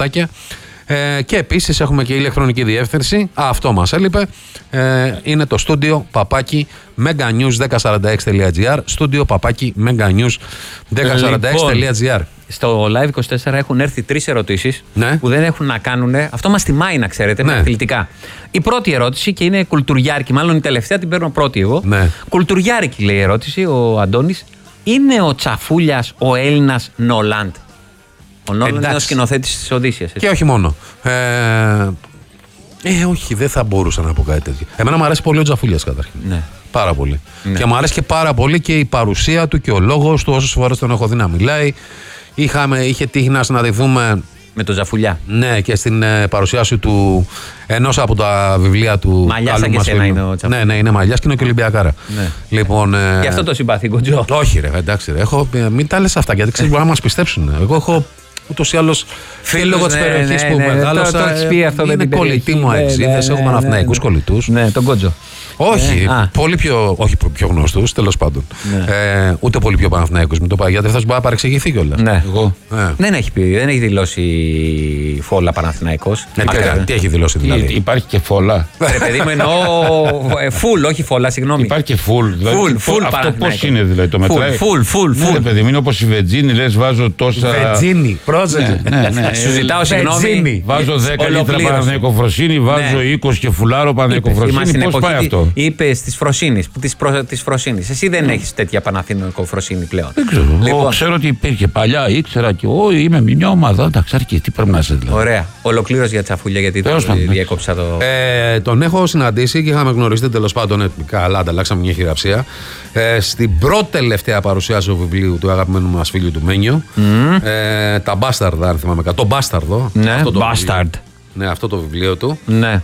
Και επίσης έχουμε και ηλεκτρονική διεύθυνση. Αυτό μας έλειπε. Είναι το στούντιο παπάκι meganews1046.gr. Στούντιο παπάκι meganews1046.gr. Στο Live24 έχουν έρθει 3 ερωτήσεις που δεν έχουν να κάνουν. Αυτό μας τιμάει, να ξέρετε, με αθλητικά. Η πρώτη ερώτηση, και είναι κουλτουριάρικη, μάλλον η τελευταία την παίρνω πρώτη εγώ. Κουλτουριάρικη λέει η ερώτηση, ο Αντώνης. Είναι ο Τσαφούλιας ο Έλληνας Νολάντ? Ο Νόλαντ είναι ο σκηνοθέτης της Οδύσσειας. Και όχι μόνο. Όχι, δεν θα μπορούσα να πω κάτι τέτοιο. Εμένα μου αρέσει πολύ ο Τσαφούλιας καταρχήν. Ναι. Πάρα πολύ. Ναι. Και μου αρέσει και πάρα πολύ και η παρουσία του και ο λόγος του. Όσες φορές τον έχω δει να μιλάει. Είχε τύχει να συναντηθούμε με τον Τζαφουλιά. Ναι, και στην παρουσίαση του ενός από τα βιβλία του. Μαλλιάς σαν και σένα είναι ο Τζαφουλιά. Ναι, είναι μαλλιάς και είναι και Ολυμπιακάρα. Ναι. Λοιπόν, γι' αυτό το συμπαθεί, Κοντζό. Όχι, ρε, εντάξει, ρε. Μην τα λες αυτά, γιατί ξέρεις, μπορεί να μας πιστέψουν. Εγώ έχω ούτως ή άλλως λόγω της περιοχής που μεγάλωσα. Είναι κολλητοί μου αεξίδες, έχω Παναθηναϊκούς κολλητούς. Ναι, τον Κοντζό. Όχι, πολύ πιο, όχι πιο γνωστούς, τέλος πάντων. Ναι. Ούτε πολύ πιο Παναθηναϊκούς. Μην το πάει, γιατί αυτός μπορεί να παρεξηγηθεί κιόλας. Ναι. Δεν έχει δηλώσει φόλα Παναθηναϊκός. Τι έχει δηλώσει δηλαδή? Υπάρχει και φόλα. Ρε παιδί μου, εννοώ φουλ, όχι φόλα, συγγνώμη. Υπάρχει και φουλ. Φουλ, αυτό πώς είναι δηλαδή, το μετράει? Φουλ. Ναι, παιδί μου, είναι όπως η Βετζίνη, λες βάζω τόσα. Βετζίνη, πρόσεξε. Σου ζητάω συγγνώμη. Βάζω 10 λίτρα Παναθηναϊκό Φροσίνη, βάζω 20 και φουλάρω Παναθηναϊκό Φροσίνη. Πώς πάει αυτό? Είπε τη Φροσίνη. Εσύ δεν έχει τέτοια Παναθηναϊκό Φροσίνη πλέον. Δεν ξέρω. Εγώ ξέρω ότι υπήρχε παλιά, ήξερα και εγώ είμαι μια ομάδα. Εντάξει, αρκεί, τι πρέπει να είσαι δηλαδή. Ωραία. Ολοκλήρωση για Τσαφούλια, γιατί διέκοψα το. Τον έχω συναντήσει και είχαμε γνωριστεί, τέλος πάντων. Καλά, ανταλλάξαμε μια χειραψία. Στην πρώτη τελευταία παρουσίαση του βιβλίου του αγαπημένου μας φίλου του Μένιο. Τα Μπάσταρδα, αν θυμάμαι καλά. Το Μπάσταρδο. Ναι, Μπάσταρντ. Ναι, αυτό το βιβλίο του. Ναι.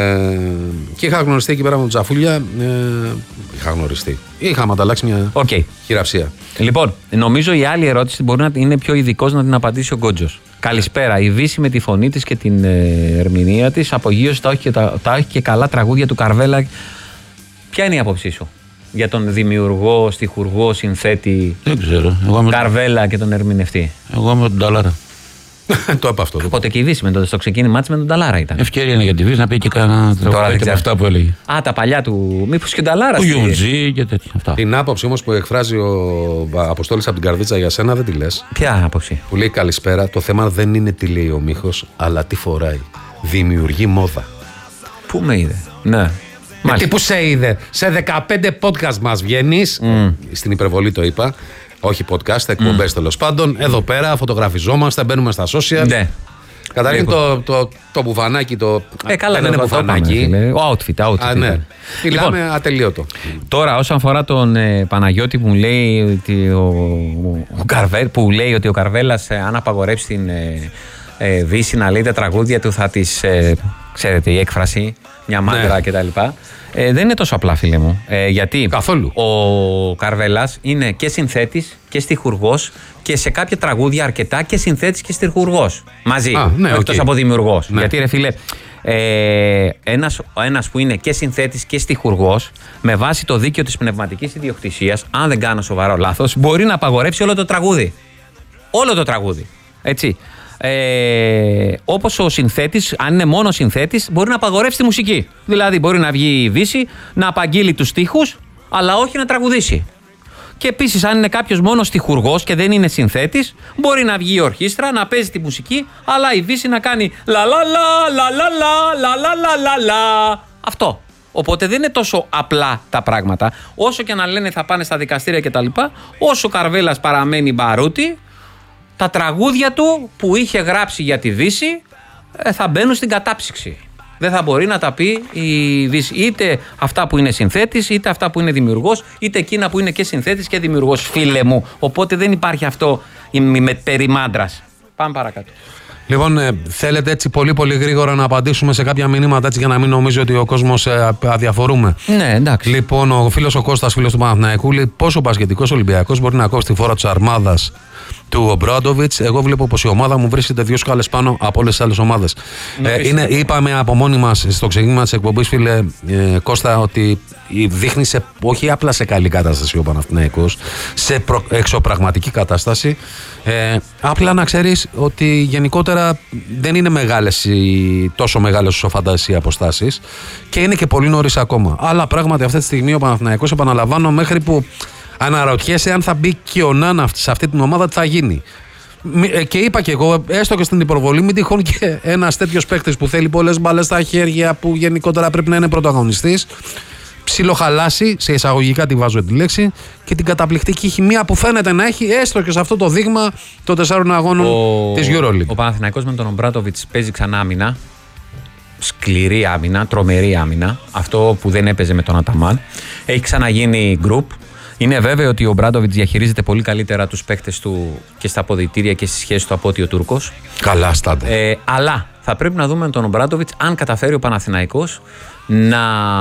Και είχα γνωριστεί εκεί πέρα με τον Τσαφούλια. Είχα γνωριστεί. Είχαμε ανταλλάξει μια χειραψία. Λοιπόν, νομίζω η άλλη ερώτηση μπορεί να είναι πιο ειδικός να την απαντήσει ο Γκότζος. Καλησπέρα. Η Δύση με τη φωνή της και την ερμηνεία της απογείωσε τα όχι και καλά τραγούδια του Καρβέλα. Ποια είναι η άποψή σου για τον δημιουργό, στιχουργό, συνθέτη? Δεν ξέρω. Καρβέλα και τον ερμηνευτή. Εγώ είμαι τον Ταλάρα. Το είπα αυτό. Οπότε και η Δύση στο ξεκίνημά της με τον Ταλάρα ήταν. Ευκαιρία είναι για τη Δύση να πει και κανένα τραγούδι με αυτά που έλεγε. Τα παλιά του. Μήπως και ο Ταλάρα. Ο Γιουντζή και τέτοια. Αυτά. Την άποψη όμως που εκφράζει ο Αποστόλης από την καρδίτσα για σένα δεν τη λες. Ποια άποψη? Που λέει καλησπέρα. Το θέμα δεν είναι τι λέει ο Μίχος, αλλά τι φοράει. Δημιουργεί μόδα. Πού με είδε? Ναι. Τι που σε είδε? Σε 15 podcast μας βγαίνεις. Στην υπερβολή το είπα. Όχι podcast, εκπομπές τέλος πάντων. Εδώ πέρα φωτογραφιζόμαστε, μπαίνουμε στα social. Ναι. Καταρχήν το μπουφανάκι. Καλά, δεν είναι μπουφανάκι. Outfit. Ναι. Μιλάμε ατελείωτο. Τώρα, όσον αφορά τον Παναγιώτη που μου λέει ότι ο Καρβέλας, αν απαγορεύσει την Δύση να λέει τα τραγούδια του, θα τις. Ξέρετε, η έκφραση, μια μάντρα κτλ. Δεν είναι τόσο απλά, φίλε μου. Γιατί καθόλου. Ο Καρβέλας είναι και συνθέτης και στιχουργός και σε κάποια τραγούδια αρκετά και συνθέτης και στιχουργός. Μαζί. Εκτός από δημιουργός. Ναι. Γιατί, ρε φίλε, ένας που είναι και συνθέτης και στιχουργός, με βάση το δίκαιο της πνευματικής ιδιοκτησίας, αν δεν κάνω σοβαρό λάθος, μπορεί να απαγορεύσει όλο το τραγούδι. Όλο το τραγούδι. Έτσι. Όπως ο συνθέτης, αν είναι μόνο συνθέτης, μπορεί να απαγορεύσει τη μουσική. Δηλαδή, μπορεί να βγει η Δύση, να απαγγείλει τους στίχους, αλλά όχι να τραγουδήσει. Και επίσης, αν είναι κάποιος μόνο στιχουργός και δεν είναι συνθέτης, μπορεί να βγει η ορχήστρα, να παίζει τη μουσική, αλλά η Δύση να κάνει λα λα λα λα λα λα λα λα. Αυτό. Οπότε δεν είναι τόσο απλά τα πράγματα. Όσο και να λένε θα πάνε στα δικαστήρια κτλ., όσο ο Καρβέλας παραμένει μπαρούτι, τα τραγούδια του που είχε γράψει για τη Δύση θα μπαίνουν στην κατάψυξη. Δεν θα μπορεί να τα πει η Δύση. Είτε αυτά που είναι συνθέτης, είτε αυτά που είναι δημιουργός, είτε εκείνα που είναι και συνθέτης και δημιουργός, φίλε μου. Οπότε δεν υπάρχει αυτό με περί μάντρας. Πάμε παρακάτω. Λοιπόν, θέλετε έτσι πολύ πολύ γρήγορα να απαντήσουμε σε κάποια μηνύματα, έτσι για να μην νομίζει ότι ο κόσμος αδιαφορούμε? Ναι, εντάξει. Λοιπόν, ο φίλος ο Κώστας, φίλος του Παναθηναϊκού, λέει πόσο μπασκετικός Ολυμπιακός μπορεί να κόψει τη φόρα της αρμάδας του Ομπράντοβιτς. Εγώ βλέπω πως η ομάδα μου βρίσκεται 2 σκάλες πάνω από όλες τις άλλες ομάδες. Είπαμε από μόνοι μας στο ξεκίνημα της εκπομπής, φίλε Κώστα, ότι δείχνει όχι απλά σε καλή κατάσταση ο Παναθηναϊκός, σε εξωπραγματική κατάσταση. Απλά να ξέρεις ότι γενικότερα δεν είναι τόσο μεγάλες όσο φαντάζεσαι οι αποστάσεις και είναι και πολύ νωρίς ακόμα. Αλλά πράγματι αυτή τη στιγμή ο Παναθηναϊκός, επαναλαμβάνω, μέχρι που αναρωτιέσαι αν θα μπει και ο Νάνα σε αυτή την ομάδα, τι θα γίνει. Και είπα και εγώ, έστω και στην υπερβολή, μην τυχόν και ένας τέτοιος παίκτης που θέλει πολλές μπάλες στα χέρια, που γενικότερα πρέπει να είναι πρωταγωνιστής, ψιλοχαλάσει, σε εισαγωγικά τη βάζω τη λέξη, και την καταπληκτική χημεία που φαίνεται να έχει, έστω και σε αυτό το δείγμα των 4 αγώνων της EuroLeague. Ο Παναθηναϊκός με τον Ομπράντοβιτς παίζει ξανά άμυνα. Σκληρή άμυνα, τρομερή άμυνα. Αυτό που δεν έπαιζε με τον Αταμάν. Έχει ξαναγίνει group. Είναι βέβαιο ότι ο Ομπράντοβιτς διαχειρίζεται πολύ καλύτερα τους παίκτες του και στα αποδυτήρια και στις σχέσεις του από ότι ο Τούρκος. Καλά, στάντα. Αλλά θα πρέπει να δούμε τον Ομπράντοβιτς αν καταφέρει ο Παναθηναϊκός να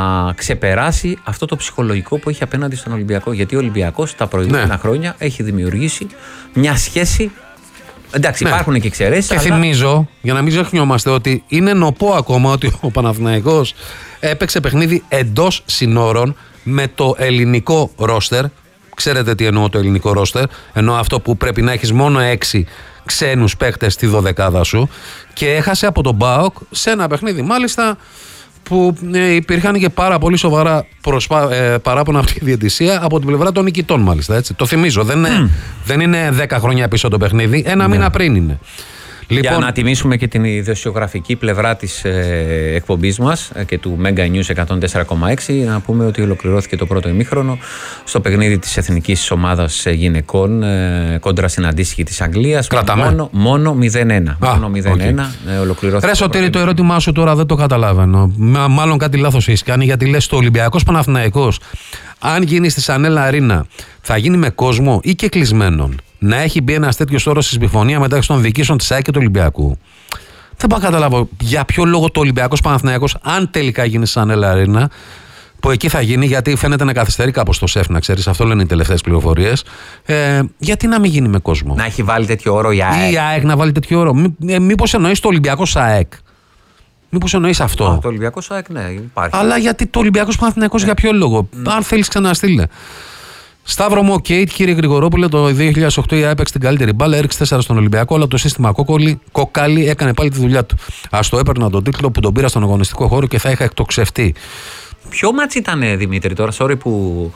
ξεπεράσει αυτό το ψυχολογικό που έχει απέναντι στον Ολυμπιακό. Γιατί ο Ολυμπιακός τα προηγούμενα χρόνια έχει δημιουργήσει μια σχέση. Εντάξει, υπάρχουν και εξαιρέσεις. Και θυμίζω, για να μην ξεχνιόμαστε, ότι είναι νοπό ακόμα ότι ο Παναθηναϊκός έπαιξε παιχνίδι εντός συνόρων με το ελληνικό ρόστερ. Ξέρετε τι εννοώ το ελληνικό ρόστερ? Εννοώ αυτό που πρέπει να έχεις μόνο 6 ξένους παίκτες στη δωδεκάδα σου, και έχασε από τον ΠΑΟΚ σε ένα παιχνίδι μάλιστα που υπήρχαν και πάρα πολύ σοβαρά παράπονα από τη διαιτησία από την πλευρά των νικητών, μάλιστα. Έτσι. Το θυμίζω, δεν είναι 10 χρόνια πίσω το παιχνίδι, ένα μήνα πριν είναι. Λοιπόν, για να τιμήσουμε και την ειδησιογραφική πλευρά της εκπομπής μας και του Mega News 104,6, να πούμε ότι ολοκληρώθηκε το πρώτο ημίχρονο στο παιχνίδι της εθνικής ομάδας γυναικών κόντρα στην αντίστοιχη της Αγγλίας. Μόνο 0-1. Ολοκληρώθηκε. Ρε Σωτήρη, το ερώτημά σου τώρα δεν το καταλαβαίνω. Μάλλον κάτι λάθος έχεις κάνει, γιατί λες το Ολυμπιακός Παναθηναϊκός, αν γίνει στη Σανέλα Αρίνα, θα γίνει με κόσμο ή και κλεισμένον? Να έχει μπει ένας τέτοιος όρος στη συμφωνία μεταξύ των διοικήσεων της ΑΕΚ και του Ολυμπιακού. Δεν πάω να καταλάβω για ποιο λόγο το Ολυμπιακός Παναθηναϊκός, αν τελικά γίνει σαν Σανέλα Αρίνα, που εκεί θα γίνει, γιατί φαίνεται να καθυστερεί κάπως το ΣΕΦ, να ξέρεις, αυτό λένε οι τελευταίες πληροφορίες. Γιατί να μην γίνει με κόσμο? Να έχει βάλει τέτοιο όρο η ΑΕΚ. Η ΑΕΚ να βάλει τέτοιο όρο. Μήπως εννοείς το Ολυμπιακός ΑΕΚ? Μήπως εννοείς αυτό? Το Ολυμπιακός ΑΕΚ, ναι, υπάρχει. Αλλά γιατί το Ολυμπιακός Παναθηναϊκός, για ποιο λόγο? Αν θέλεις, ξαναστείλε. Σταύρο μου, κύριε Γρηγορόπουλε, το 2008 η ΑΕΚ έπαιξε την καλύτερη μπάλα, έριξε 4 στον Ολυμπιακό, αλλά το σύστημα κόκαλη έκανε πάλι τη δουλειά του. Ας το έπαιρνα τον τίτλο που τον πήρα στον αγωνιστικό χώρο και θα είχα εκτοξευτεί. Ποιο μάτς ήταν, Δημήτρη, τώρα, sorry που.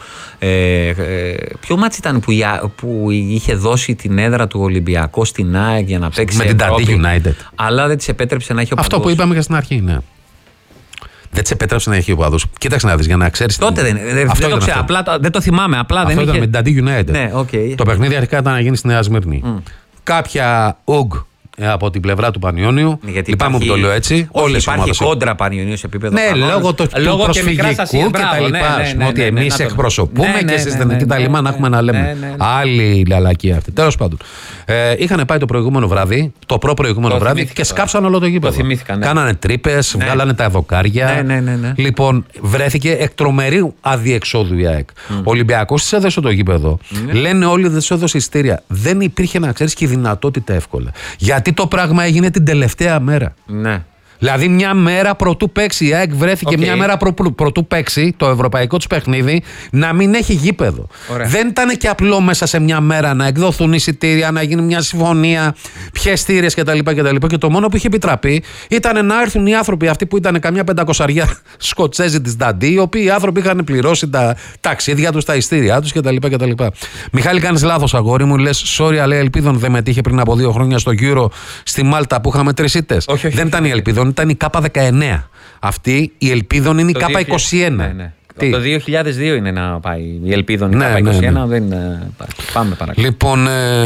Ποιο μάτς ήταν που είχε δώσει την έδρα του Ολυμπιακού στην ΑΕΚ για να παίξει? Με την Dundee United. Αλλά δεν της επέτρεψε να έχει οπαδούς. Αυτό που είπαμε και στην αρχή, ναι. Δεν της επέτρεψε να έχει οπαδούς. Κοίταξε να δεις, για να ξέρεις. Τότε δεν το ξέρω, δεν το θυμάμαι. Απλά αυτό δεν ήταν είχε... με την Dundee United. Ναι, okay. Το παιχνίδι αρχικά ήταν να γίνει στη Νέα Σμύρνη. Κάποια από την πλευρά του Πανιώνιου. Λυπάμαι που το λέω έτσι. Όλες υπάρχει κόντρα Πανιωνίου σε επίπεδο. Ναι, λόγω του προσφυγικού και τα λοιπά. Ότι εμείς εκπροσωπούμε και εσείς δεν. Και τα λοιπά να έχουμε να λέμε. Άλλη λαλακία αυτή. Τέλος πάντων. Είχαν πάει το προηγούμενο βράδυ, το προ-προηγούμενο βράδυ, και σκάψαν όλο το γήπεδο. Κάνανε τρύπες, βγάλανε τα δοκάρια. Λοιπόν, βρέθηκε εκ τρομερού αδιεξόδου η ΑΕΚ. Ο Ολυμπιακός της έδωσε το γήπεδο. Λένε όλοι δεν της έδωσε εισιτήρια. Δεν υπήρχε, να ξέρεις, και η δυνατότητα εύκολα. Γιατί το πράγμα έγινε την τελευταία μέρα. Ναι. Δηλαδή, μια μέρα πρωτού παίξει η ΑΕΚ, βρέθηκε μια μέρα πρωτού παίξει το ευρωπαϊκό του παιχνίδι να μην έχει γήπεδο. Ωραία. Δεν ήταν και απλό μέσα σε μια μέρα να εκδοθούν εισιτήρια, να γίνει μια συμφωνία, ποιες θύρες κτλ. Και το μόνο που είχε επιτραπεί ήταν να έρθουν οι άνθρωποι αυτοί που ήταν καμιά 500 Σκοτσέζοι της Dundee, οι οποίοι οι άνθρωποι είχαν πληρώσει τα ταξίδια τους, τα εισιτήριά τους κτλ. Μιχάλη, κάνεις λάθος, αγόρι μου. Λες, sorry, αλλά η Ελπίδων δεν μετήχε πριν από 2 χρόνια στο Euro στη Μάλτα που είχαμε 3 ήττες. Δεν ήταν η Ελπίδων. Ήταν η K19. Αυτή η Ελπίδων είναι η K21. Ναι. Το 2002 είναι να πάει η Ελπίδων, η K21. Δεν πάμε παρακάτω. Λοιπόν.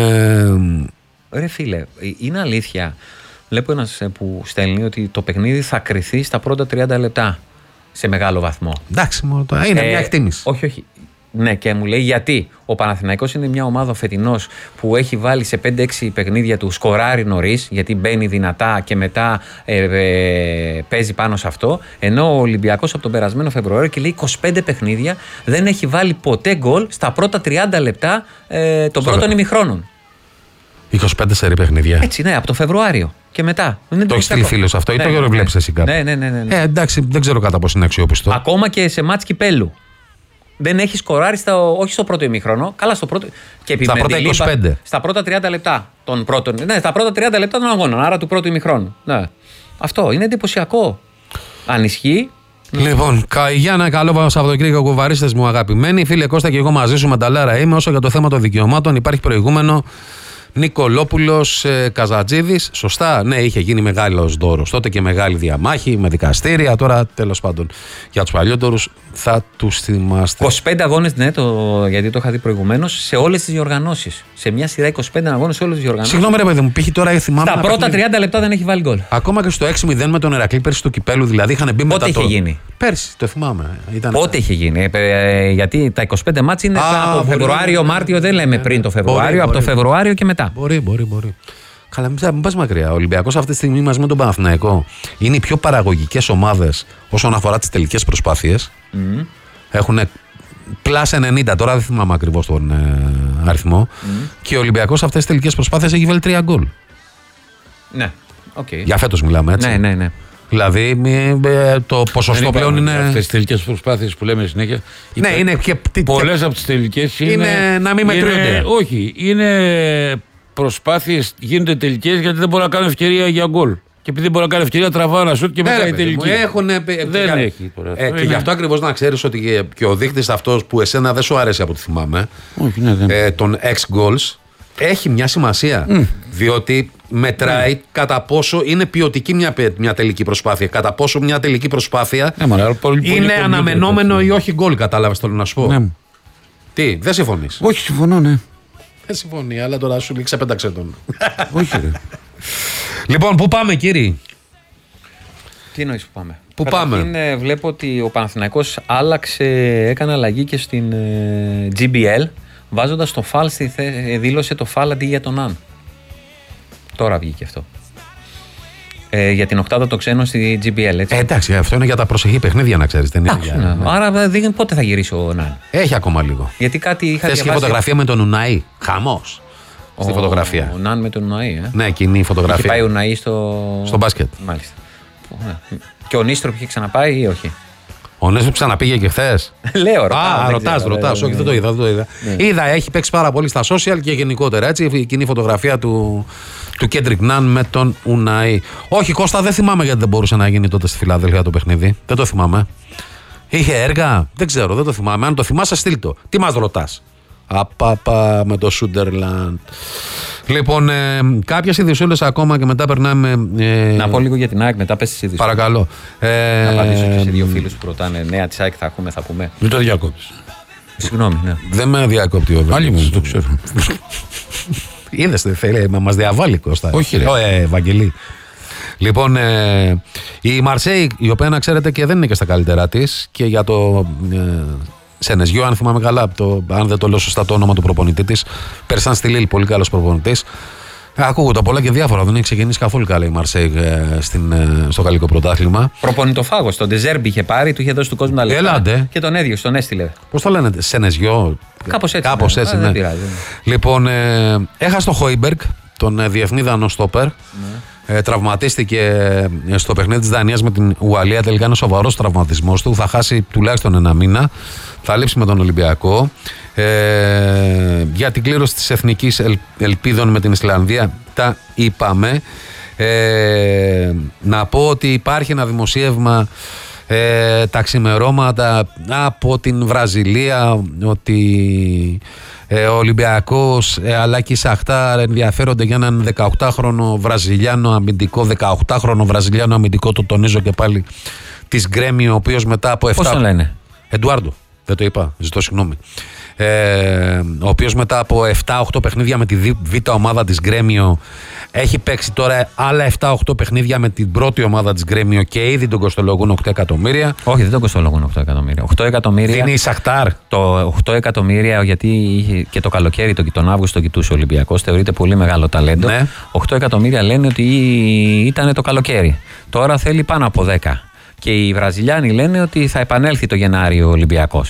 Ρε φίλε, είναι αλήθεια. Βλέπω ένας που στέλνει ότι το παιχνίδι θα κριθεί στα πρώτα 30 λεπτά σε μεγάλο βαθμό. Εντάξει, είναι μια εκτίμηση. Όχι. Ναι, και μου λέει γιατί. Ο Παναθηναϊκός είναι μια ομάδα φετινός που έχει βάλει σε 5-6 παιχνίδια του σκοράρει νωρίς, γιατί μπαίνει δυνατά και μετά παίζει πάνω σε αυτό. Ενώ ο Ολυμπιακός από τον περασμένο Φεβρουάριο, και λέει 25 παιχνίδια, δεν έχει βάλει ποτέ γκολ στα πρώτα 30 λεπτά των πρώτων ημιχρόνων. 25 σερί παιχνίδια. Έτσι, ναι, από το Φεβρουάριο και μετά. Το έχει στείλει φίλος αυτό ή το βλέπεις εσύ κάπου? Ναι. Εντάξει, δεν ξέρω κατά πόσο είναι αξιόπιστο. Ακόμα και σε μάτς κυπέλου. Δεν έχει σκοράρει όχι στο πρώτο ημίχρονο. Καλά, στο πρώτο. Και στα πρώτα 25. Στα πρώτα 30 λεπτά των πρώτων. Ναι, στα πρώτα 30 λεπτά των αγώνων. Άρα του πρώτου ημίχρονου. Ναι. Αυτό είναι εντυπωσιακό. Αν ισχύει. Λοιπόν, Γιάννα, καλό Σαββατοκύριακο, κουβαρίστες μου αγαπημένοι. Φίλε Κώστα, και εγώ μαζί σου μανταλάρα είμαι. Όσο για το θέμα των δικαιωμάτων, υπάρχει προηγούμενο. Νικολόπουλος, Καζατζίδης. Σωστά, ναι, είχε γίνει μεγάλος δώρος τότε και μεγάλη διαμάχη με δικαστήρια. Τώρα, τέλος πάντων, για τους παλιότερους θα τους θυμάστε. 25 αγώνες, ναι, γιατί το είχα δει προηγουμένως, σε όλες τις διοργανώσεις. Σε μια σειρά 25 αγώνες σε όλες τις διοργανώσεις. Συγγνώμη, ρε παιδί μου, πήγε τώρα, θυμάμαι. Στα πρώτα 30 λεπτά δεν έχει βάλει γκολ. Ακόμα και στο 6-0 με τον Ερακλή πέρσι του κυπέλου, δηλαδή είχαν μπει μετά. Πότε είχε γίνει? Πέρσι, το θυμάμαι. Πότε είχε γίνει? Γιατί τα 25 μάτς είναι από Φεβρουάριο, Μάρτιο, δεν λέμε πριν το Φεβρουάριο, από το Φεβρουάριο και μετά. Μπορεί. Καλά, μην πας μακριά. Ο Ολυμπιακός αυτή τη στιγμή μαζί με τον Παναθηναϊκό είναι οι πιο παραγωγικές ομάδες όσον αφορά τις τελικές προσπάθειες. Έχουν πλάς 90, τώρα δεν θυμάμαι ακριβώς τον αριθμό. Και ο Ολυμπιακός αυτές τις τελικές προσπάθειες έχει βάλει 3 γκολ. Ναι, okay. Για φέτος μιλάμε, έτσι. Ναι. Δηλαδή το ποσοστό πλέον είναι. Αυτές τις τελικές προσπάθειες που λέμε συνέχεια. Ναι, είναι και. Πολλές από τις τελικές είναι να μην μετρούνται. Όχι, είναι προσπάθειες, γίνονται τελικές γιατί δεν μπορεί να κάνει ευκαιρία για γκολ. Και επειδή δεν μπορεί να κάνει ευκαιρία, τραβά ένα σουτ και μετά η τελική. Δεν έχει. Και γι' αυτό ακριβώς να ξέρεις ότι και ο δείκτης αυτός που εσένα δεν σου άρεσε από ό,τι θυμάμαι, των X goals, έχει μια σημασία. Διότι μετράει κατά πόσο είναι ποιοτική μια τελική προσπάθεια. Κατά πόσο μια τελική προσπάθεια είναι αναμενόμενο ή όχι γκολ. Κατάλαβες, θέλω να σου πω. Τι, δεν συμφωνείς? Όχι, συμφωνώ, ναι. Δεν συμφωνεί, αλλά τώρα σου λέει ξεπέταξε τον. Όχι, ρε. Λοιπόν, πού πάμε, κύριοι? Τι εννοείς που πάμε? Πού πάμε? Βλέπω ότι ο Παναθηναϊκός έκανε αλλαγή και στην GBL, βάζοντας το φαλ δήλωσε το φαλ αντί για τον Αν. Τώρα βγήκε αυτό. Για την οκτάδα το ξένο στη GBL, έτσι. Εντάξει, αυτό είναι για τα προσεχή παιχνίδια, να ξέρεις. Άρα πότε θα γυρίσει ο Νάν? Έχει ακόμα λίγο. Γιατί κάτι είχα διαβάσει. Θες και φωτογραφία με τον Ουναή. Χαμός. Στη φωτογραφία. Ο Νάν με τον Ουναή, Ναι, κοινή φωτογραφία. Και πάει ο Ουναή στο μπάσκετ. Μάλιστα. Και ο Νίστροπ είχε ξαναπάει ή όχι? Ο Νίστροπ ξαναπήγε και χθες. Λέω, ρωτάς. Όχι, δεν το είδα. Είδα, έχει παίξει πάρα πολύ στα social και γενικότερα, έτσι. Η κοινή φωτογραφία του Κέντρικ Ναν με τον Ουναή. Όχι, Κώστα, δεν θυμάμαι γιατί δεν μπορούσε να γίνει τότε στη Φιλαδέλφια το παιχνίδι. Δεν το θυμάμαι. Είχε έργα, δεν ξέρω, δεν το θυμάμαι. Αν το θυμάσαι, στείλ το. Τι μας ρωτάς? Απαπα με το Σούντερλαντ. Λοιπόν, κάποιες ειδησούλες ακόμα και μετά περνάμε. Να πω λίγο για την ΑΕΚ, μετά πες τις ειδησούλες. Παρακαλώ. Να απαντήσω και σε δύο φίλους που ρωτάνε. Νέα της ΑΕΚ θα πούμε. Μην το διακόπτεις. Συγγνώμη, ναι. Δεν με διακόπτει ο Άλλη μου, το ξέρω. Είδες, θέλει να μας διαβάλει, Κώστα. Όχι, ρε. Ευαγγελή. Λοιπόν, η Μαρσέη, η οποία να ξέρετε και δεν είναι και στα καλύτερά της, και για το Σενεζιό, αν θυμάμαι καλά, αν δεν το λέω σωστά το όνομα του προπονητή της, Περσάν στη Λίλ, πολύ καλός προπονητής. Ακούγονται πολλά και διάφορα. Δεν έχει ξεκινήσει καθόλου καλά η Μαρσέη στο γαλλικό πρωτάθλημα. Προπονητοφάγος. Τον Ντεζέρμπι είχε πάρει, του είχε δώσει του κόσμου τα λεφτά. Ελάτε. Και τον έδιωξε, τον έστειλε. Πώς το λένε, Σενεζιό. Κάπως έτσι. Ναι. Λοιπόν, έχασε το Χόιμπεργκ, τον διεθνή Δανό στόπερ. Τραυματίστηκε στο παιχνίδι της Δανίας με την Ουαλία. Τελικά είναι σοβαρός τραυματισμός του. Θα χάσει τουλάχιστον ένα μήνα. Θα λείψει με τον Ολυμπιακό. Για την κλήρωση της εθνικής ελπίδων με την Ισλανδία τα είπαμε. Να πω ότι υπάρχει ένα δημοσίευμα τα ξημερώματα από την Βραζιλία ότι ο Ολυμπιακός αλλά και η Σαχτάρ ενδιαφέρονται για έναν 18χρονο Βραζιλιάνο αμυντικό. 18χρονο Βραζιλιάνο αμυντικό, το τονίζω και πάλι, της Γκρέμιο, ο οποίος μετά από 7. Πώς το λένε? Εντουάρντο. Δεν το είπα, ζητώ συγγνώμη. Ο οποίος μετά από 7-8 παιχνίδια με τη β' ομάδα της Γκρέμιο έχει παίξει τώρα άλλα 7-8 παιχνίδια με την πρώτη ομάδα της Γκρέμιο και ήδη τον κοστολογούν 8 εκατομμύρια. Όχι, δεν τον κοστολογούν 8 εκατομμύρια. 8 εκατομμύρια. Είναι η Σαχτάρ. Το 8 εκατομμύρια, γιατί είχε και το καλοκαίρι, τον Αύγουστο κοιτούσε ο Ολυμπιακός, θεωρείται πολύ μεγάλο ταλέντο. Ναι. 8 εκατομμύρια λένε ότι ήταν το καλοκαίρι. Τώρα θέλει πάνω από 10. Και οι Βραζιλιάνοι λένε ότι θα επανέλθει το Γενάριο ο Ολυμπιακός.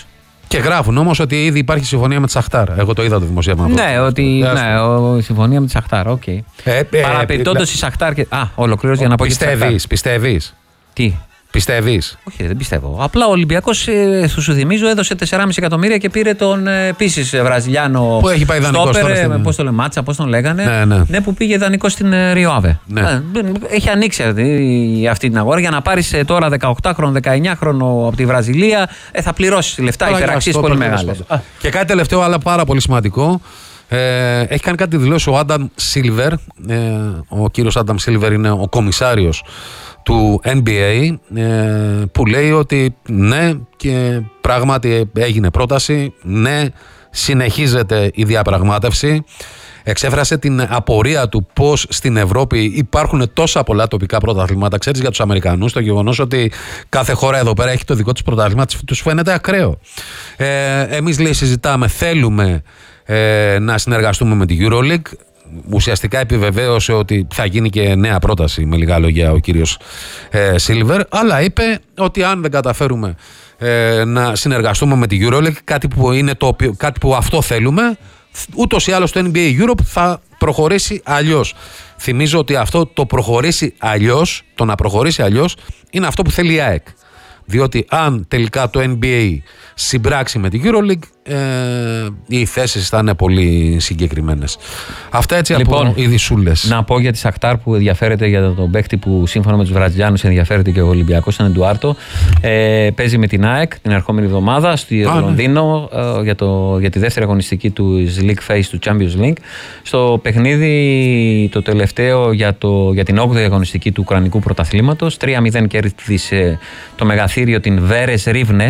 Και γράφουν όμως ότι ήδη υπάρχει συμφωνία με τη Σαχτάρ. Εγώ το είδα το δημοσίευμα. Ναι, συμφωνία με τη Σαχτάρ. Οκ. Παραπετώντας η Σαχτάρ. Ολοκλήρωση για να πω. Πιστεύεις. Τι. Πιστεύεις? Όχι, δεν πιστεύω. Απλά ο Ολυμπιακός, σου θυμίζω, έδωσε 4,5 εκατομμύρια και πήρε τον επίσης Βραζιλιάνο. Που έχει πάει δανεικό στόπερ, πώς το λένε, Μάτσα, πώς τον λέγανε. Ναι, που πήγε δανεικό στην Ριοάβε. Ναι. Έχει ανοίξει αυτή την αγορά για να πάρεις τώρα 18χρονο, 19χρονο από τη Βραζιλία. Θα πληρώσεις λεφτά, υπεραξίες πολύ μεγάλες. Και κάτι τελευταίο, αλλά πάρα πολύ σημαντικό. Έχει κάνει κάτι δηλώσει ο Άνταμ Σίλβερ. Ο κύριος Άνταμ Σίλβερ είναι ο κομισάριος του NBA, που λέει ότι ναι, και πράγματι έγινε πρόταση, ναι, συνεχίζεται η διαπραγμάτευση. Εξέφρασε την απορία του πως στην Ευρώπη υπάρχουν τόσα πολλά τοπικά πρωταθλήματα. Ξέρεις, για τους Αμερικανούς το γεγονός ότι κάθε χώρα εδώ πέρα έχει το δικό της πρωτάθλημα τους φαίνεται ακραίο. Εμείς, λέει, συζητάμε, θέλουμε να συνεργαστούμε με τη EuroLeague. Ουσιαστικά επιβεβαίωσε ότι θα γίνει και νέα πρόταση, με λίγα λόγια, ο κύριος Σίλβερ, αλλά είπε ότι αν δεν καταφέρουμε να συνεργαστούμε με τη EuroLeague, κάτι που αυτό θέλουμε, ούτως ή άλλως το NBA Europe θα προχωρήσει αλλιώς. Θυμίζω ότι αυτό το προχωρήσει αλλιώς, το να προχωρήσει αλλιώς, είναι αυτό που θέλει η ΑΕΚ. Διότι αν τελικά το NBA συμπράξει με την EuroLeague, οι θέσεις θα είναι πολύ συγκεκριμένες. Αυτά έτσι, λοιπόν, από ειδισούλες. Να πω για τη Σαχτάρ που ενδιαφέρεται για τον παίκτη που σύμφωνα με τους Βραζιλιάνους ενδιαφέρεται και ο Ολυμπιακός, είναι Ντουάρτο. Παίζει με την ΑΕΚ την ερχόμενη εβδομάδα στο Λονδίνο, για τη δεύτερη αγωνιστική του League Phase του Champions League. Στο παιχνίδι το τελευταίο για την 8η αγωνιστική του Ουκρανικού πρωταθλήματος, 3-0 κέρδισε το μεγαθύριο την Βέρες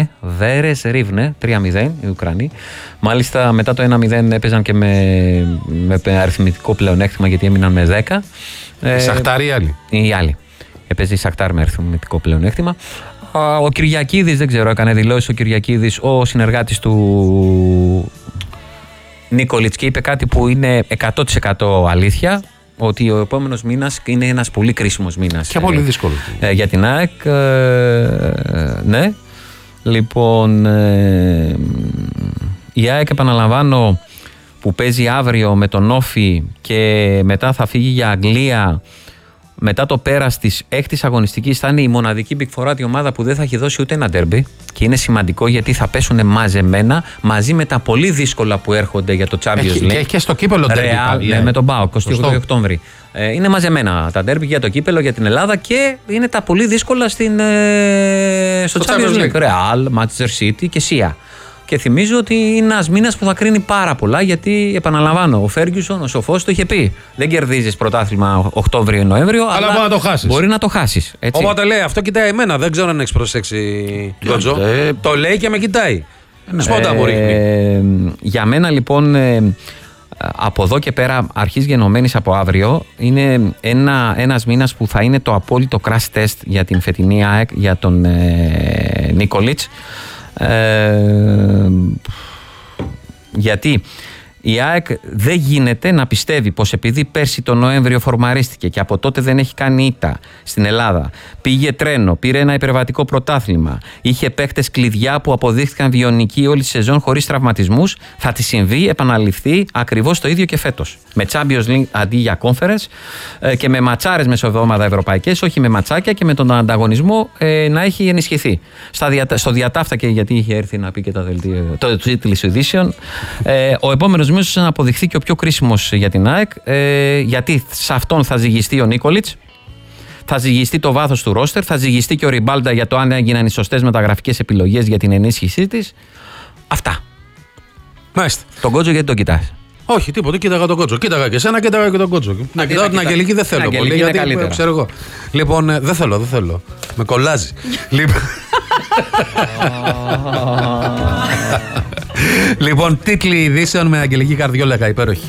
Ρίβνε, 3-0 οι Ουκρανοί. Μάλιστα μετά το 1-0 έπαιζαν και με αριθμητικό πλεονέκτημα, γιατί έμειναν με 10. Η Σαχτάρ ή άλλοι? Η άλλη. Έπαιζε η Σαχτάρ με αριθμητικό πλεονέκτημα. Ο Κυριακίδης, δεν ξέρω, έκανε δηλώσεις ο Κυριακίδης, ο συνεργάτης του Νίκολιτς, και είπε κάτι που είναι 100% αλήθεια, ότι ο επόμενος μήνας είναι ένας πολύ κρίσιμος μήνας. Και πολύ δύσκολο. Για την ΑΕΚ, ναι. Λοιπόν, η ΑΕΚ, επαναλαμβάνω, που παίζει αύριο με τον Όφι και μετά θα φύγει για Αγγλία μετά το πέρας της 6ης αγωνιστικής, θα είναι η μοναδική Big Four ομάδα που δεν θα έχει δώσει ούτε ένα ντέρμπι, και είναι σημαντικό γιατί θα πέσουν μαζεμένα μαζί με τα πολύ δύσκολα που έρχονται για το Champions League. Και στο κύπελο ντέρμπι με τον ΠΑΟΚ 28 Οκτώβρη. Είναι μαζεμένα τα ντέρμπι για το κύπελο, για την Ελλάδα, και είναι τα πολύ δύσκολα στο Champions League. Real, Manchester City και Σία. Και θυμίζω ότι είναι ένας μήνας που θα κρίνει πάρα πολλά, γιατί, επαναλαμβάνω, ο Φέργκιουσον, ο σοφός, το είχε πει. Δεν κερδίζεις πρωτάθλημα Οκτώβριο-Νοέμβριο, αλλά μπορεί να το χάσεις. Μπορεί να το χάσεις. Οπότε λέει, αυτό κοιτάει εμένα. Δεν ξέρω αν έχεις προσέξει, Γκότζο. Το λέει και με κοιτάει. Σπόντα μου ρίχνει. Για μένα, λοιπόν, από εδώ και πέρα, αρχής γενομένης από αύριο, είναι ένας μήνας που θα είναι το απόλυτο crash test για την φετινή ΑΕΚ, για τον Νίκολιτς. Γιατί η ΑΕΚ δεν γίνεται να πιστεύει πως επειδή πέρσι τον Νοέμβριο φορμαρίστηκε και από τότε δεν έχει κάνει ήττα στην Ελλάδα, πήγε τρένο, πήρε ένα υπερβατικό πρωτάθλημα, είχε παίκτες κλειδιά που αποδείχθηκαν βιονικοί όλη τη σεζόν χωρίς τραυματισμούς, θα τη συμβεί, επαναληφθεί ακριβώς το ίδιο και φέτος. Με Champions League αντί για Conference, και με ματσάρες μεσοβδόμαδα ευρωπαϊκές, όχι με ματσάκια, και με τον ανταγωνισμό να έχει ενισχυθεί. Στο διατάφτα, και γιατί είχε έρθει να πει και το τίτλο ειδήσεων, ο επόμενος μήνας να αποδειχθεί και ο πιο κρίσιμος για την ΑΕΚ, γιατί σε αυτόν θα ζυγιστεί ο Νίκολιτς, θα ζυγιστεί το βάθος του ρόστερ, θα ζυγιστεί και ο Ριμπάλντα για το αν έγιναν οι σωστές μεταγραφικές επιλογές για την ενίσχυσή της. Αυτά. Μάλιστα. Τον Γκότζο, γιατί τον κοιτάς? Όχι, τίποτα, κοίταγα τον Γκότζο. Κοίταγα και εσένα, κοίταγα και τον Γκότζο. Να κοιτάω την Αγγελική δεν θέλω πολύ, γιατί ξέρω εγώ. Λοιπόν, δεν θέλω. Με κολλάζει. Λοιπόν, τίτλοι ειδήσεων με Αγγελική Καρδιόλακα, υπέροχη.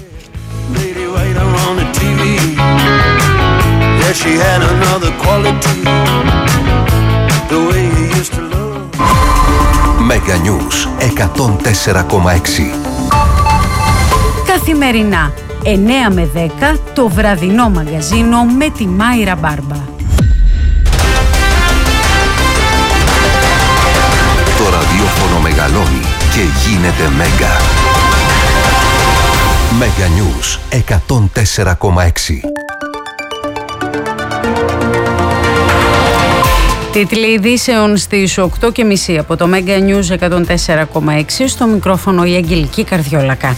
Mega News 104,6. Καθημερινά 9 με 10 το βραδινό μαγκαζίνο με τη Μάιρα Μπάρμπα. Το ραδιόφωνο μεγαλώνει και γίνεται Μέγκα. Μέγκα News 104,6. Τίτλοι ειδήσεων στις 8.30 από το Μέγκα News 104,6. Στο μικρόφωνο η Αγγελική Καρδιόλακα.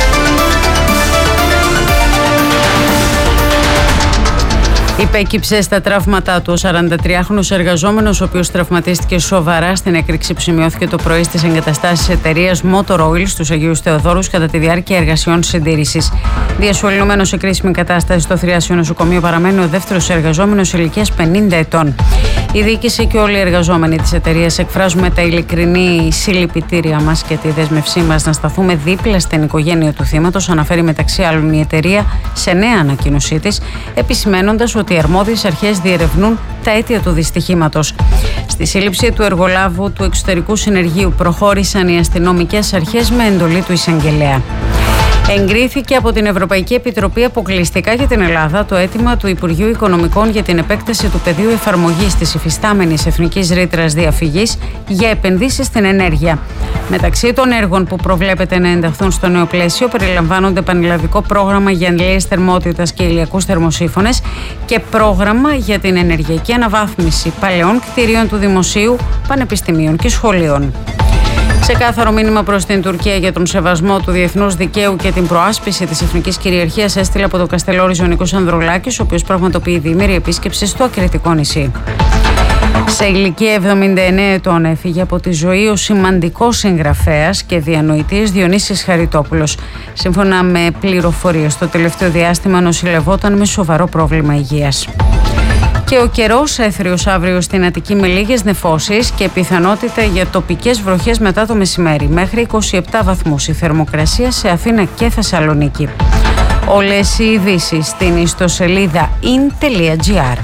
Υπέκυψε στα τραύματά του ο 43χρονος εργαζόμενος, ο οποίος τραυματίστηκε σοβαρά στην έκρηξη που σημειώθηκε το πρωί στις εγκαταστάσεις εταιρείας Motor Oil στους Αγίους Θεοδόρους κατά τη διάρκεια εργασιών συντήρησης. Διασωληνωμένος σε κρίσιμη κατάσταση στο θριάσιο νοσοκομείο παραμένει ο δεύτερος εργαζόμενος ηλικίας 50 ετών. Η διοίκηση και όλοι οι εργαζόμενοι της εταιρείας εκφράζουμε τα ειλικρινή συλληπιτήρια μας και τη δέσμευσή μας να σταθούμε δίπλα στην οικογένεια του θύματος, αναφέρει μεταξύ άλλων η εταιρεία σε νέα ανακοίνωσή της, επισημαίνοντας ότι οι αρμόδιες αρχές διερευνούν τα αίτια του δυστυχήματος. Στη σύλληψη του εργολάβου του εξωτερικού συνεργείου προχώρησαν οι αστυνομικές αρχές με εντολή του εισαγγελέα. Εγκρίθηκε από την Ευρωπαϊκή Επιτροπή αποκλειστικά για την Ελλάδα το αίτημα του Υπουργείου Οικονομικών για την επέκταση του πεδίου εφαρμογής της υφιστάμενης εθνικής ρήτρας διαφυγής για επενδύσεις στην ενέργεια. Μεταξύ των έργων που προβλέπεται να ενταχθούν στο νέο πλαίσιο περιλαμβάνονται πανελλαδικό πρόγραμμα για ανηλαίες θερμότητας και ηλιακούς θερμοσύφωνες και πρόγραμμα για την ενεργειακή αναβάθμιση παλαιών κτηρίων του δημοσίου, πανεπιστημίων και σχολείων. Ξεκάθαρο μήνυμα προς την Τουρκία για τον σεβασμό του διεθνούς δικαίου και την προάσπιση της εθνικής κυριαρχίας έστειλε από το Καστελόριζο ο Νίκος Ανδρουλάκης, ο οποίος πραγματοποιεί διήμερη επίσκεψη στο Ακριτικό νησί. Σε ηλικία 79 ετών έφυγε από τη ζωή ο σημαντικός συγγραφέας και διανοητής Διονύσης Χαριτόπουλος. Σύμφωνα με πληροφορίες, το τελευταίο διάστημα νοσηλευόταν με σοβαρό πρόβλημα υγείας. Και ο καιρός έθριος αύριο στην Αττική με λίγες νεφώσεις και πιθανότητα για τοπικές βροχές μετά το μεσημέρι. Μέχρι 27 βαθμούς η θερμοκρασία σε Αθήνα και Θεσσαλονίκη. Όλες οι ειδήσεις στην ιστοσελίδα in.gr.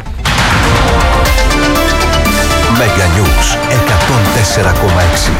Μέγκα News 104,6.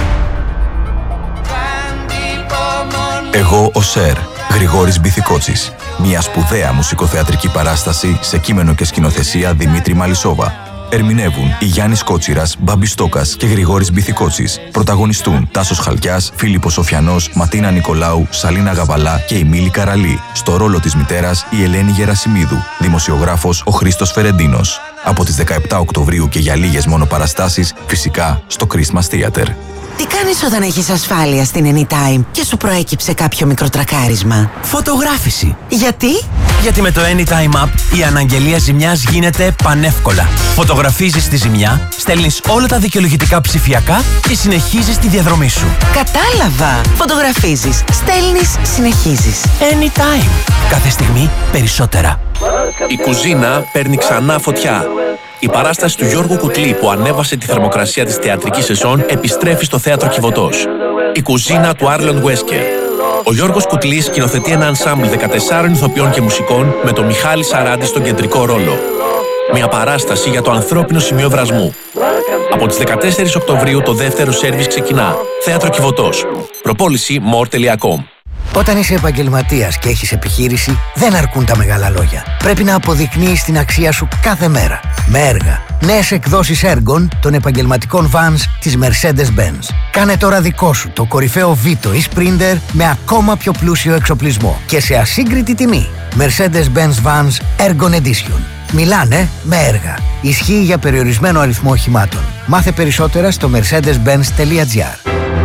Εγώ ο Σερ, Γρηγόρης Μπιθικότσης. Μια σπουδαία μουσικοθεατρική παράσταση σε κείμενο και σκηνοθεσία Δημήτρη Μαλισσόβα. Ερμηνεύουν η Γιάννης Κότσιρας, Μπάμπης Στόκας και Γρηγόρης Μπιθικότσης. Πρωταγωνιστούν Τάσος Χαλκιάς, Φίλιππος Σοφιανός, Ματίνα Νικολάου, Σαλίνα Γαβαλά και η Μίλη Καραλή. Στο ρόλο της μητέρας η Ελένη Γερασιμίδου. Δημοσιογράφος ο Χρήστος Φερεντίνος. Από τις 17 Οκτωβρίου και για λίγες μόνο παραστάσεις, φυσικά στο Christmas Theater. Τι κάνεις όταν έχεις ασφάλεια στην Anytime και σου προέκυψε κάποιο μικροτρακάρισμα? Φωτογράφηση. Γιατί? Γιατί με το Anytime App η αναγγελία ζημιάς γίνεται πανεύκολα. Φωτογραφίζεις τη ζημιά, στέλνεις όλα τα δικαιολογητικά ψηφιακά και συνεχίζεις τη διαδρομή σου. Κατάλαβα! Φωτογραφίζεις, στέλνεις, συνεχίζεις. Anytime. Κάθε στιγμή περισσότερα. Η κουζίνα παίρνει ξανά φωτιά. Η παράσταση του Γιώργου Κουτλή που ανέβασε τη θερμοκρασία της θεατρικής σεζόν επιστρέφει στο θέατρο Κιβωτός. Η κουζίνα του Άρλον Βέσκερ. Ο Γιώργος Κουτλής σκηνοθετεί ένα ενσάμπλ 14 ηθοποιών και μουσικών με τον Μιχάλη Σαράντη στον κεντρικό ρόλο. Μια παράσταση για το ανθρώπινο σημείο βρασμού. Από τις 14 Οκτωβρίου το δεύτερο σέρβις ξεκινά. Θέατρο Κιβωτός. Προπόληση more.com. Όταν είσαι επαγγελματίας και έχεις επιχείρηση, δεν αρκούν τα μεγάλα λόγια. Πρέπει να αποδεικνύεις την αξία σου κάθε μέρα. Με έργα. Νέες εκδόσεις έργων των επαγγελματικών vans της Mercedes-Benz. Κάνε τώρα δικό σου το κορυφαίο Vito ή Sprinter με ακόμα πιο πλούσιο εξοπλισμό και σε ασύγκριτη τιμή. Mercedes-Benz Vans Ergon Edition. Μιλάνε με έργα. Ισχύει για περιορισμένο αριθμό οχημάτων. Μάθε περισσότερα στο mercedes-benz.gr.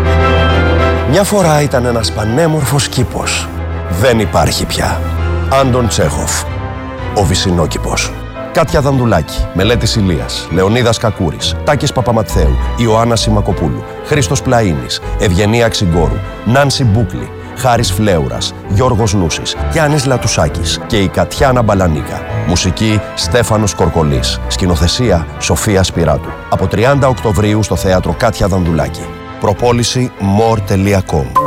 Μια φορά ήταν ένας πανέμορφος κήπος. Δεν υπάρχει πια. Άντων Τσέχοφ. Ο Βυσσινόκηπος. Κάτια Δανδουλάκη, Μελέτης Ηλίας, Λεωνίδας Κακούρης, Τάκης Παπαμαθέου, Ιωάννα Σιμακοπούλου, Χρήστος Πλαΐνης, Ευγενία Ξυγκόρου, Νάνση Μπούκλη, Χάρης Φλέουρας, Γιώργος Νούσης, Γιάννης Λατουσάκης και η Κατιάνα Μπαλανίκα. Μουσική Στέφανος Κορκολής. Σκηνοθεσία Σοφία Σπυράτου. Από 30 Οκτωβρίου στο θέατρο Κάτια Δανδουλάκη. Προπόληση more.com.